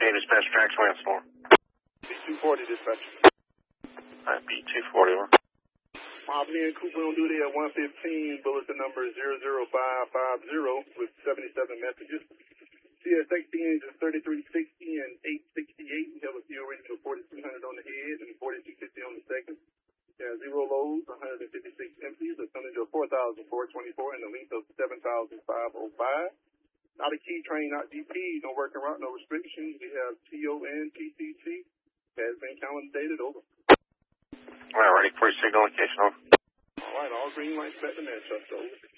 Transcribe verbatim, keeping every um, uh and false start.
Okay, dispatch tracks Lansmore. B two forty dispatch. Alright, B two forty, over. Mobley and Cooper on duty at one fifteen, bulletin number zero zero five five zero with seventy-seven messages. C S X D engines thirty-three sixty and eight sixty-eight. We have a fuel rating of forty-three hundred on the head and forty-two fifty on the second. We have zero loads, one hundred fifty-six empties, a tonnage of four thousand four hundred twenty-four, and a length of seven thousand five hundred five. Not a key train, not D P, no working route, no restrictions. We have T O and T C C. Has been calendar over. Alright, ready for your signal location, over. Alright, all green lights set to Manchester, over.